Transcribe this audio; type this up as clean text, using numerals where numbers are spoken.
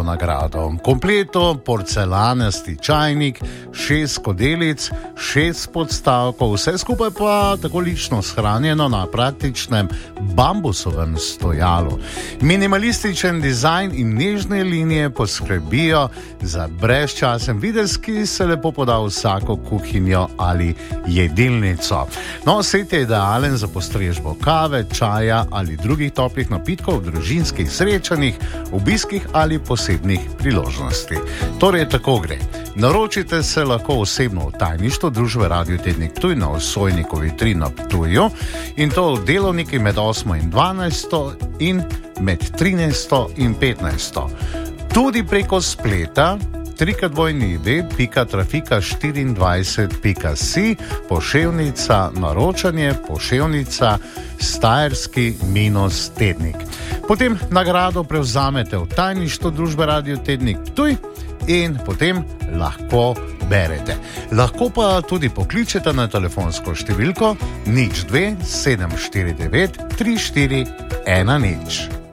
nagrado. Kompleto porcelanasti čajnik, 6 skodelic, 6 podstavkov, vse skupaj pa tako lično shranjeno na praktičnem bambusovem stojalu. Minimalističen dizajn in nežne linije poskrbijo za brezčasen videz, ki se lepo poda v vsako kuhinjo ali jedilnico. No, set je idealen za postrežbo kave, čaja ali drugih toplih napitkov v družinskih srečanjih, obiskih ali posebnih priložnosti. Torej, tako gre. Naročite se lahko osebno v tajništvo družbe Radio Tednik Ptuj na Osojnikovi 3 na Ptuju, in to v delovniki med 8 in 12 in med 13 in 15. Tudi preko spleta www.trafika24.si, poševnica naročanje, poševnica Stajerski-tednik. Potem nagrado prevzamete v tajništvo družbe Radio Tednik Ptuj in potem lahko berete. Lahko pa tudi pokličete na telefonsko številko 02 749 3410.